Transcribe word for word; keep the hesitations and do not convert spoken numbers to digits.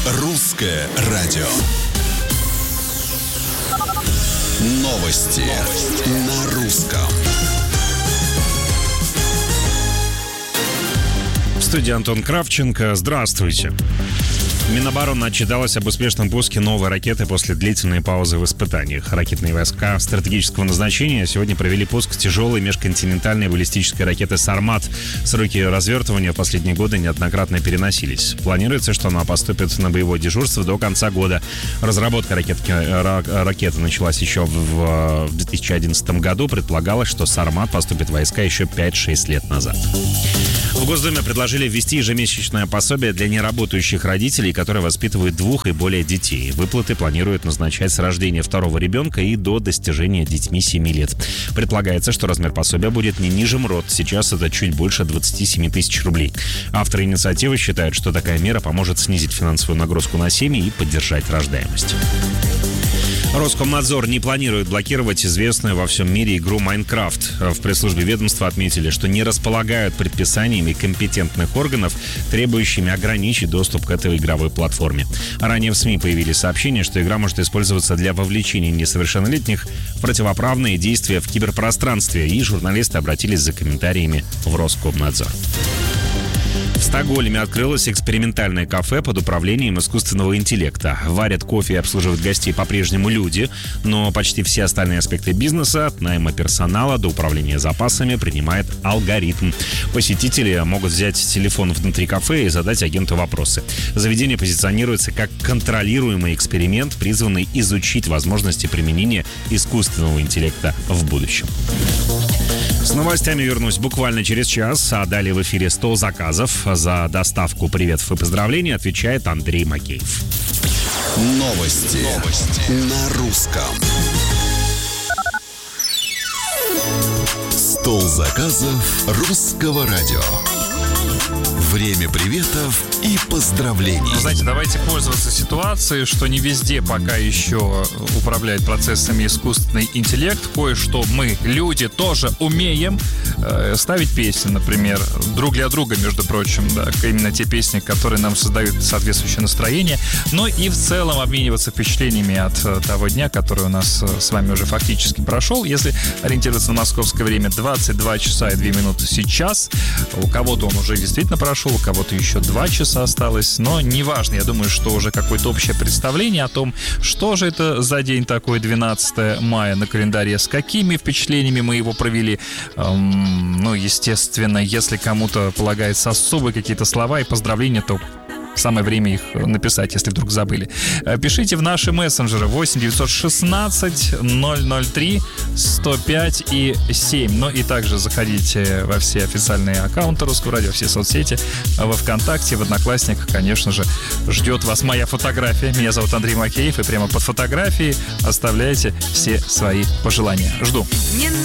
Русское радио. Новости, Новости. На русском. В студии Антон Кравченко. Здравствуйте. Минобороны отчиталась об успешном пуске новой ракеты после длительной паузы в испытаниях. Ракетные войска стратегического назначения сегодня провели пуск тяжелой межконтинентальной баллистической ракеты «Сармат». Сроки ее развертывания в последние годы неоднократно переносились. Планируется, что она поступит на боевое дежурство до конца года. Разработка ракетки, ракеты началась еще в две тысячи одиннадцатом году. Предполагалось, что «Сармат» поступит в войска еще пять-шесть лет назад. В Госдуме предложили ввести ежемесячное пособие для неработающих родителей, которые воспитывают двух и более детей. Выплаты планируют назначать с рождения второго ребенка и до достижения детьми семи лет. Предполагается, что размер пособия будет не ниже МРОТ. Сейчас это чуть больше двадцать семь тысяч рублей. Авторы инициативы считают, что такая мера поможет снизить финансовую нагрузку на семьи и поддержать рождаемость. Роскомнадзор не планирует блокировать известную во всем мире игру «Майнкрафт». В пресс-службе ведомства отметили, что не располагают предписаниями компетентных органов, требующими ограничить доступ к этой игровой платформе. Ранее в СМИ появились сообщения, что игра может использоваться для вовлечения несовершеннолетних в противоправные действия в киберпространстве, и журналисты обратились за комментариями в Роскомнадзор. В Стокгольме открылось экспериментальное кафе под управлением искусственного интеллекта. Варят кофе и обслуживают гостей по-прежнему люди, но почти все остальные аспекты бизнеса, от найма персонала до управления запасами, принимает алгоритм. Посетители могут взять телефон внутри кафе и задать агенту вопросы. Заведение позиционируется как контролируемый эксперимент, призванный изучить возможности применения искусственного интеллекта в будущем. С новостями вернусь буквально через час, а далее в эфире сто заказов. За доставку приветов и поздравлений отвечает Андрей Макеев. Новости, Новости. На русском. Стол заказов Русского радио. Время приветов и поздравлений. Ну, знаете, давайте пользоваться ситуацией, что не везде пока еще управляет процессами искусственный интеллект. Кое-что мы, люди, тоже умеем э, ставить песни, например, друг для друга, между прочим, да, именно те песни, которые нам создают соответствующее настроение, но и в целом обмениваться впечатлениями от э, того дня, который у нас э, с вами уже фактически прошел. Если ориентироваться на московское время, двадцать два часа и две минуты сейчас. У кого-то он уже действительно прошел, у кого-то еще два часа осталось, но неважно, я думаю, что уже какое-то общее представление о том, что же это за день такой, двенадцатое мая на календаре, с какими впечатлениями мы его провели. Эм, ну, естественно, если кому-то полагается особые какие-то слова и поздравления, то самое время их написать, если вдруг забыли. Пишите в наши мессенджеры восемь девятьсот шестнадцать ноль ноль три сто пять и семь. Ну и также заходите во все официальные аккаунты Русского радио, все соцсети, во ВКонтакте, в Одноклассниках, конечно же, ждет вас моя фотография. Меня зовут Андрей Макеев, и прямо под фотографией оставляйте все свои пожелания. Жду. Не